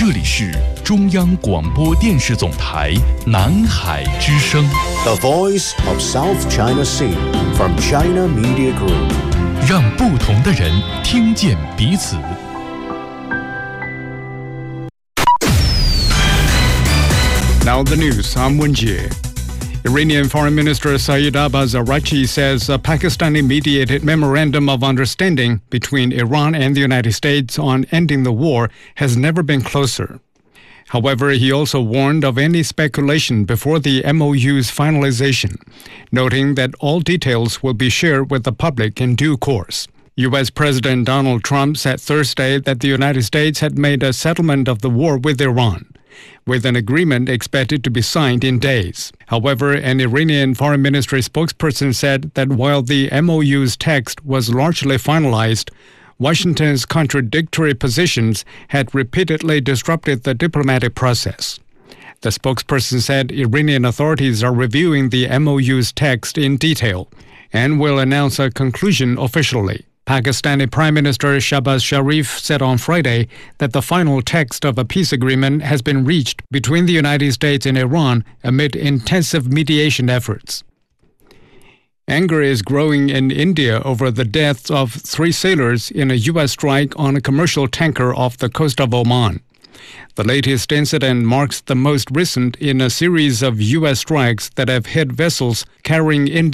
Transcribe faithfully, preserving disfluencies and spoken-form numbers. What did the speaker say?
这里是中央广播电视总台南海之声 The Voice of South China Sea from China Media Group， 让不同的人听见彼此。 Now the news, I'm Wenjie. Iranian Foreign Minister Saeed Abbas Araghchi says a Pakistani-mediated memorandum of understanding between Iran and the United States on ending the war has never been closer. However, he also warned of any speculation before the M O U's finalization, noting that all details will be shared with the public in due course. U S President Donald Trump said Thursday that the United States had made a settlement of the war with Iran, with an agreement expected to be signed in days. However, an Iranian foreign ministry spokesperson said that while the M O U's text was largely finalized, Washington's contradictory positions had repeatedly disrupted the diplomatic process. The spokesperson said Iranian authorities are reviewing the M O U's text in detail and will announce a conclusion officially. Pakistani Prime Minister Shahbaz Sharif said on Friday that the final text of a peace agreement has been reached between the United States and Iran amid intensive mediation efforts. Anger is growing in India over the deaths of three sailors in a U S strike on a commercial tanker off the coast of Oman. The latest incident marks the most recent in a series of U S strikes that have hit vessels carrying Indian